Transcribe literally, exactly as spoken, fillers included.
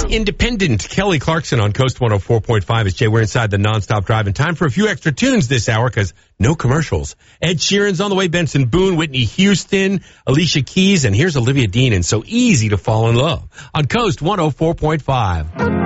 Independent. Kelly Clarkson on Coast one oh four point five. It's Jay. We're inside the nonstop drive in time for a few extra tunes this hour because no commercials. Ed Sheeran's on the way. Benson Boone, Whitney Houston, Alicia Keys, and here's Olivia Dean and So Easy to Fall in Love on Coast one oh four point five.